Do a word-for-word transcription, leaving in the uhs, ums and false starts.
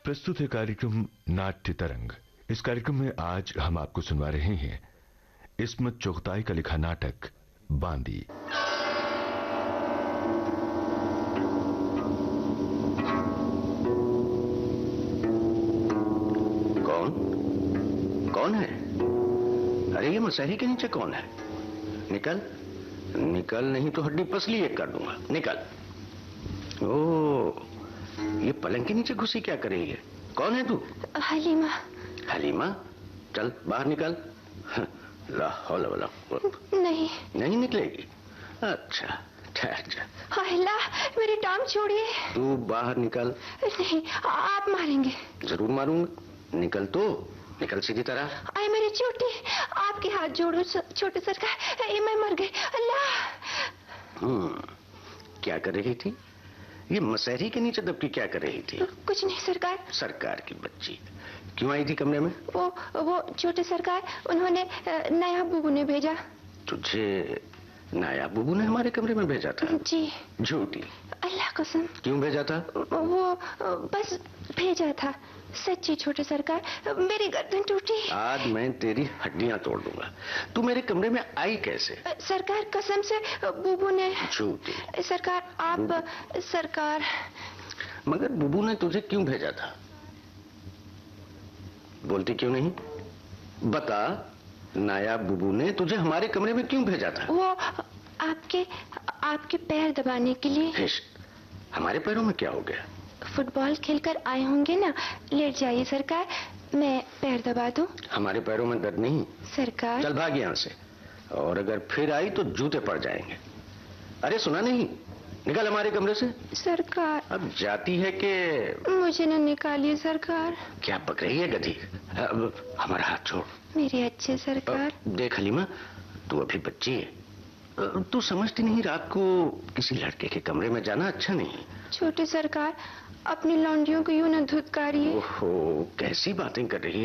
प्रस्तुत है कार्यक्रम नाट्य तरंग। इस कार्यक्रम में आज हम आपको सुनवा रहे हैं इस्मत चुगताई का लिखा नाटक बांदी। कौन कौन है? अरे ये मसहरी के नीचे कौन है? निकल निकल, नहीं तो हड्डी पसली एक कर दूंगा। निकल। ओ, ये पलंग के नीचे घुसी क्या कर रही है? कौन है तू? हलीमा। हलीमा, चल बाहर निकल। ला हौला वाला। नहीं नहीं निकलेगी? अच्छा ठहर जा। अल्लाह, मेरी टांग छोड़िए। तू बाहर निकल। नहीं, आप मारेंगे। जरूर मारूंगा। निकल तो निकल सीधी तरह। आए मेरी चोटी, आपके हाथ जोड़ो छोटे सरकार, ये मैं मर गई। अल्लाह। हम्म, क्या कर रही थी? ये मसहरी के नीचे दबकी क्या कर रही थी? कुछ नहीं सरकार। सरकार की बच्ची क्यों आई थी कमरे में? वो वो छोटे सरकार, उन्होंने नया बुबू ने भेजा। तुझे नाया बुबू ने हमारे कमरे में भेजा था? जी। झूठी। अल्लाह कसम। क्यों भेजा था? वो बस भेजा था। सच्ची छोटे सरकार, मेरी गर्दन टूटी। आज मैं तेरी हड्डियां तोड़ दूंगा। तू मेरे कमरे में आई कैसे? सरकार कसम से बुबू ने। झूठी। सरकार आप सरकार। मगर बुबू ने तुझे क्यों भेजा था? बोलती क्यों नहीं? बता, नाया बुबू ने तुझे हमारे कमरे में क्यों भेजा था? वो आपके आपके पैर दबाने के लिए। हमारे पैरों में क्या हो गया? फुटबॉल खेलकर आए होंगे ना। लेट जाइए सरकार, मैं पैर दबा दूं। हमारे पैरों में दर्द नहीं सरकार। चल भाग यहाँ से, और अगर फिर आई तो जूते पड़ जाएंगे। अरे सुना नहीं? निकल हमारे कमरे से। सरकार। अब जाती है कि? मुझे न निकालिए सरकार। क्या पक रही है गधी? अब हमारा हाथ छोड़। मेरे अच्छे सरकार। देख हलीमा, तू अभी बच्ची है। तू समझती नहीं रात को किसी लड़के के कमरे में जाना अच्छा नहीं। छोटे सरकार, अपनी लौंडियों को यूं न धुतकारिए। ओहो, कैसी बातें कर रही है।